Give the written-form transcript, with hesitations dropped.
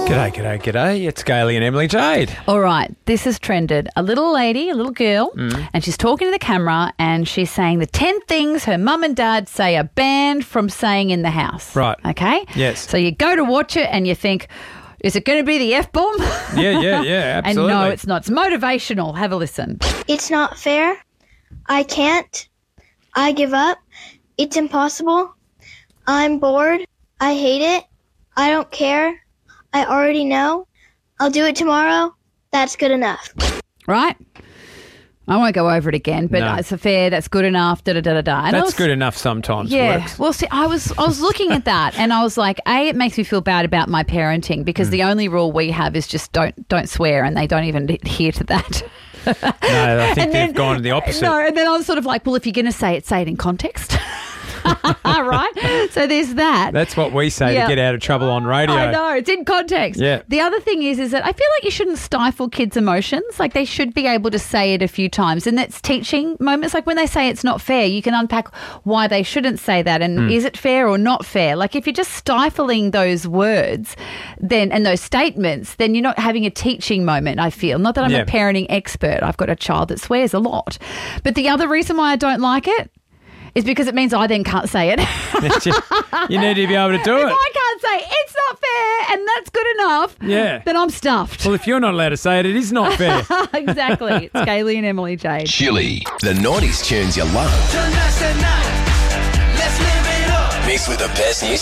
G'day. It's Gailey and Emily Jade. All right, this has trended. A little lady, a little girl, and she's talking to the camera and she's saying the 10 things her mum and dad say are banned from saying in the house. Right. Okay? Yes. So you go to watch it and you think, is it going to be the F-bomb? Yeah, absolutely. And no, it's not. It's motivational. Have a listen. It's not fair. I can't. I give up. It's impossible. I'm bored. I hate it. I don't care. I already know. I'll do it tomorrow. That's good enough. Right? I won't go over it again, but No. it's a fair, that's good enough, da-da-da-da-da. And That's good enough sometimes. Yeah. Works. Well, see, I was looking at that and I was like, it makes me feel bad about my parenting because the only rule we have is just don't swear, and they don't even adhere to that. No, I think And they've gone the opposite. No, and then I was sort of like, well, if you're going to say it in context. Right? So there's that. That's what we say Yeah. to get out of trouble on radio. I know, it's in context. Yeah. The other thing is that I feel like you shouldn't stifle kids' emotions. Like they should be able to say it a few times. And that's teaching moments. Like when they say it's not fair, you can unpack why they shouldn't say that and is it fair or not fair? Like if you're just stifling those words and those statements, then you're not having a teaching moment, I feel. Not that I'm Yeah. a parenting expert. I've got a child that swears a lot. But the other reason why I don't like it is because it means I then can't say it. You need to be able to do If it. I can't say it's not fair and that's good enough, Yeah. then I'm stuffed. Well, if you're not allowed to say it, it is not fair. Exactly. It's Gailey and Emily Jade. Chili, the 90s tunes you love. Tonight's the night. Let's live it up. Mixed with the best new